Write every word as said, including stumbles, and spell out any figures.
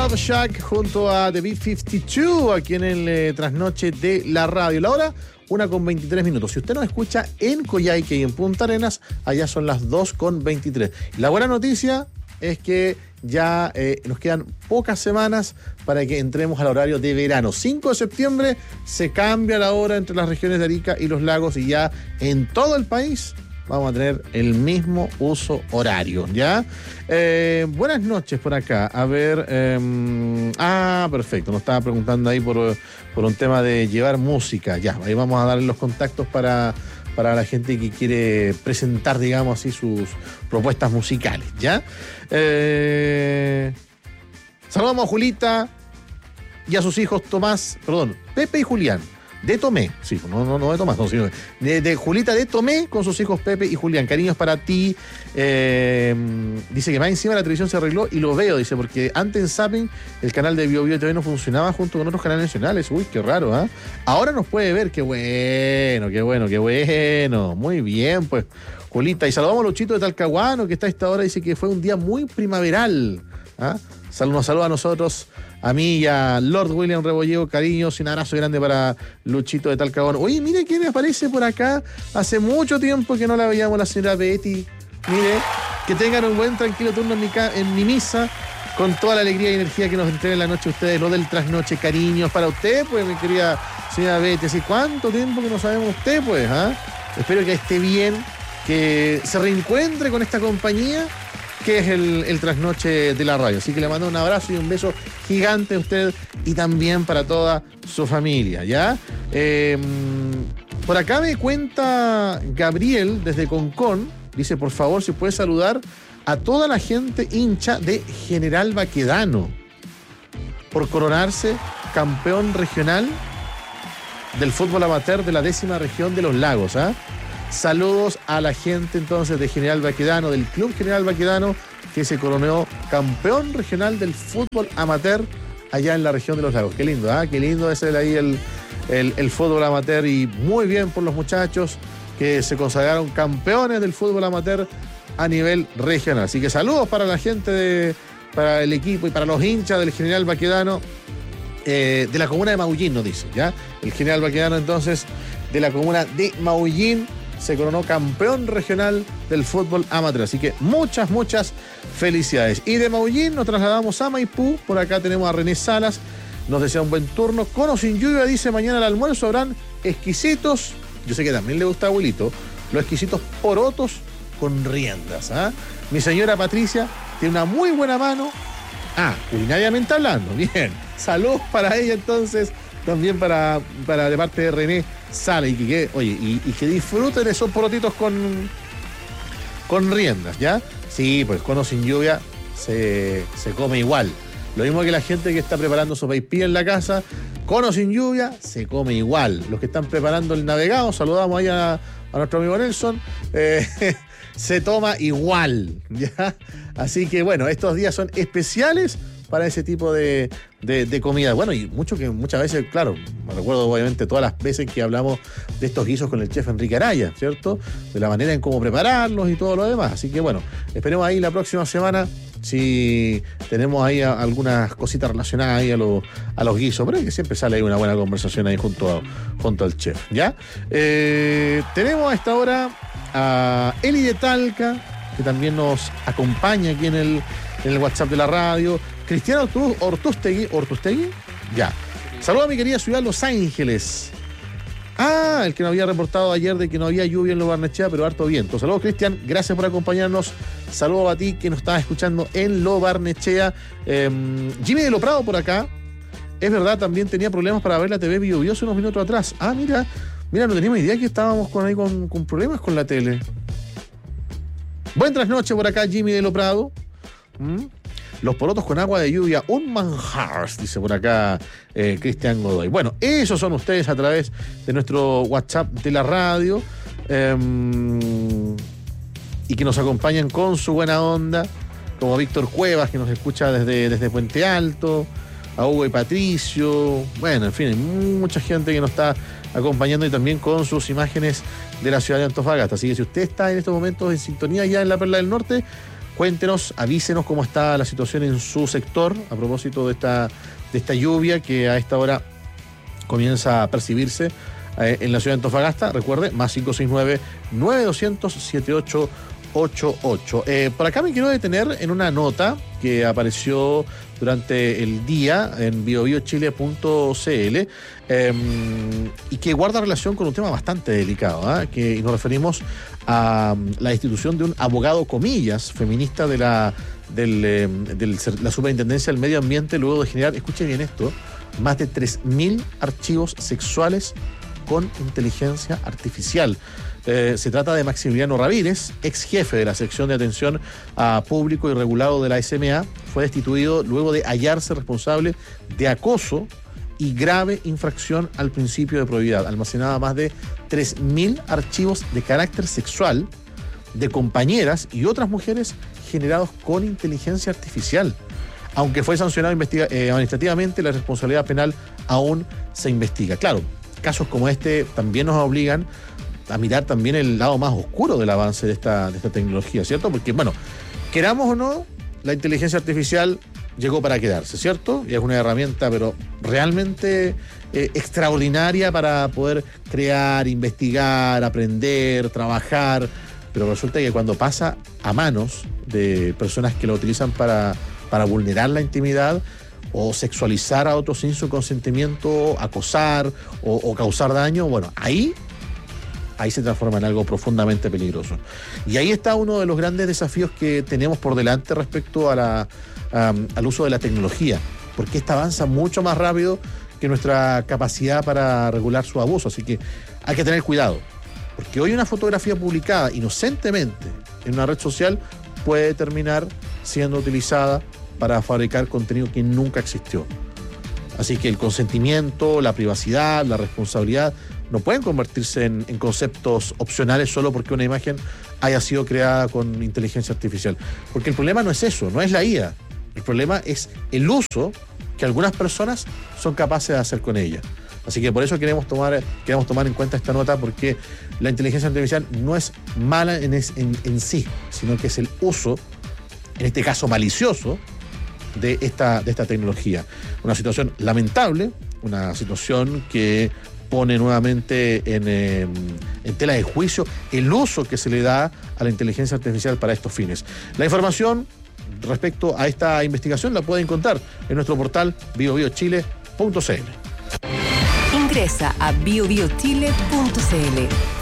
Love Shack junto a The B cincuenta y dos aquí en el eh, trasnoche de la radio. La hora, una con veintitrés minutos. Si usted nos escucha en Coyhaique y en Punta Arenas, allá son las dos con veintitrés. La buena noticia es que ya eh, nos quedan pocas semanas para que entremos al horario de verano. cinco de septiembre se cambia la hora entre las regiones de Arica y los lagos y ya en todo el país vamos a tener el mismo uso horario, ¿ya? Eh, buenas noches por acá. A ver... Eh, ah, perfecto. Nos estaba preguntando ahí por, por un tema de llevar música. Ya, ahí vamos a darle los contactos para, para la gente que quiere presentar, digamos así, sus propuestas musicales, ¿ya? Eh, saludamos a Julita y a sus hijos Tomás, perdón, Pepe y Julián. De Tomé, sí, no, no, no de Tomás, no, sino de, de Julita de Tomé con sus hijos Pepe y Julián. Cariños para ti. Eh, dice que más encima la televisión se arregló y lo veo, dice, porque antes en Zapping el canal de Bio Bio T V no funcionaba junto con otros canales nacionales. Uy, qué raro, ¿ah? ¿eh? Ahora nos puede ver, qué bueno, qué bueno, qué bueno. Muy bien, pues, Julita. Y saludamos a Luchito de Talcahuano, que está a esta hora, dice que fue un día muy primaveral. ¿Ah? Nos saluda a nosotros, a mí y a Lord William Rebolleo, cariños y un abrazo grande para Luchito de Talcahuano. Oye, mire quién aparece por acá. Hace mucho tiempo que no la veíamos, la señora Betty. Mire, que tengan un buen tranquilo turno en mi, ca- en mi misa, con toda la alegría y energía que nos entreguen la noche ustedes, lo del trasnoche. Cariños para usted, pues, mi querida señora Betty. ¿Hace cuánto tiempo que no sabemos usted, pues? ¿Ah? Espero que esté bien, que se reencuentre con esta compañía que es el, el trasnoche de la radio. Así que le mando un abrazo y un beso gigante a usted y también para toda su familia, ¿ya? Eh, por acá me cuenta Gabriel desde Concón, dice, por favor, si puede saludar a toda la gente hincha de General Baquedano por coronarse campeón regional del fútbol amateur de la décima región de los lagos, ¿ah? ¿eh? Saludos a la gente entonces de General Baquedano, del Club General Baquedano, que se coronó campeón regional del fútbol amateur allá en la región de los lagos. Qué lindo, ¿ah? ¿eh? Qué lindo es ahí el, el, el fútbol amateur y muy bien por los muchachos que se consagraron campeones del fútbol amateur a nivel regional. Así que saludos para la gente, de, para el equipo y para los hinchas del General Baquedano eh, de la comuna de Maullín, nos dice, ¿ya? El General Baquedano entonces de la comuna de Maullín se coronó campeón regional del fútbol amateur. Así que muchas, muchas felicidades. Y de Maullín nos trasladamos a Maipú. Por acá tenemos a René Salas. Nos desea un buen turno. Con o sin lluvia, dice, mañana al almuerzo habrán exquisitos. Yo sé que también le gusta a abuelito. Los exquisitos porotos con riendas. ¿Ah? Mi señora Patricia tiene una muy buena mano. Ah, culinariamente hablando. Bien. Saludos para ella entonces. También para, para de parte de René Sala y que, oye, y, y que disfruten esos porotitos con, con riendas, ¿ya? Sí, pues con o sin lluvia se, se come igual. Lo mismo que la gente que está preparando sopaipilla en la casa, con o sin lluvia se come igual. Los que están preparando el navegado, saludamos ahí a, a nuestro amigo Nelson, eh, se toma igual, ¿ya? Así que bueno, estos días son especiales para ese tipo de, de, de comida. Bueno, y mucho que muchas veces, claro, me recuerdo obviamente todas las veces que hablamos de estos guisos con el chef Enrique Araya, ¿cierto? De la manera en cómo prepararlos y todo lo demás. Así que bueno, esperemos ahí la próxima semana si tenemos ahí a, algunas cositas relacionadas ahí a, lo, a los guisos, pero es que siempre sale ahí una buena conversación ahí junto, a, junto al chef, ¿ya? Eh, tenemos a esta hora a Eli de Talca, que también nos acompaña aquí en el, en el WhatsApp de la radio. Cristiano Ortustegui, Ortustegui, ya. Saludos a mi querida ciudad Los Ángeles. Ah, el que nos había reportado ayer de que no había lluvia en Lo Barnechea, pero harto viento. Saludos, Cristian, gracias por acompañarnos. Saludos a ti que nos estás escuchando en Lo Barnechea. Eh, Jimmy de Lo Prado por acá. Es verdad, también tenía problemas para ver la T V Bio Bio hace unos minutos atrás. Ah, mira, mira, no teníamos idea que estábamos con, ahí con, con problemas con la tele. Buen trasnoche por acá, Jimmy de Lo Prado. ¿Mm? Los porotos con agua de lluvia, un manjar, dice por acá eh, Cristian Godoy. Bueno, esos son ustedes a través de nuestro WhatsApp de la radio eh, y que nos acompañan con su buena onda, como Víctor Cuevas, que nos escucha desde, desde Puente Alto, a Hugo y Patricio, bueno, en fin, hay mucha gente que nos está acompañando y también con sus imágenes de la ciudad de Antofagasta. Así que si usted está en estos momentos en sintonía ya en la Perla del Norte, Cuéntenos, avísenos cómo está la situación en su sector a propósito de esta, de esta lluvia que a esta hora comienza a percibirse eh, en la ciudad de Antofagasta. Recuerde, más cinco seis nueve, nueve dos cero cero, siete ocho ocho ocho. Eh, por acá me quiero detener en una nota que apareció durante el día en bio bio chile punto c l eh, y que guarda relación con un tema bastante delicado, ¿eh? que y nos referimos a la destitución de un abogado, comillas, feminista de la del, eh, del, la Superintendencia del Medio Ambiente, luego de generar, escuche bien esto, más de tres mil archivos sexuales con inteligencia artificial. Eh, se trata de Maximiliano Ramírez, ex jefe de la sección de atención a público y regulado de la S M A. Fue destituido luego de hallarse responsable de acoso y grave infracción al principio de probidad. Almacenaba más de tres mil archivos de carácter sexual de compañeras y otras mujeres generados con inteligencia artificial. Aunque fue sancionado investiga, eh, administrativamente, la responsabilidad penal aún se investiga. Claro, casos como este también nos obligan a mirar también el lado más oscuro del avance de esta, de esta tecnología, ¿cierto? Porque, bueno, queramos o no, la inteligencia artificial llegó para quedarse, ¿cierto? Y es una herramienta, pero realmente eh, extraordinaria para poder crear, investigar, aprender, trabajar, pero resulta que cuando pasa a manos de personas que lo utilizan para, para vulnerar la intimidad o sexualizar a otros sin su consentimiento, acosar o, o causar daño, bueno, ahí ahí se transforma en algo profundamente peligroso. Y ahí está uno de los grandes desafíos que tenemos por delante respecto a la, um, al uso de la tecnología, porque esta avanza mucho más rápido que nuestra capacidad para regular su abuso. Así que hay que tener cuidado, porque hoy una fotografía publicada inocentemente en una red social puede terminar siendo utilizada para fabricar contenido que nunca existió. Así que el consentimiento, la privacidad, la responsabilidad no pueden convertirse en, en conceptos opcionales solo porque una imagen haya sido creada con inteligencia artificial. Porque el problema no es eso, no es la I A. El problema es el uso que algunas personas son capaces de hacer con ella. Así que por eso queremos tomar, queremos tomar en cuenta esta nota, porque la inteligencia artificial no es mala en, en, en sí, sino que es el uso, en este caso malicioso, de esta, de esta tecnología. Una situación lamentable, una situación que pone nuevamente en, eh, en tela de juicio el uso que se le da a la inteligencia artificial para estos fines. La información respecto a esta investigación la puede encontrar en nuestro portal bio bio chile punto c l. Ingresa a bio bio chile punto c l.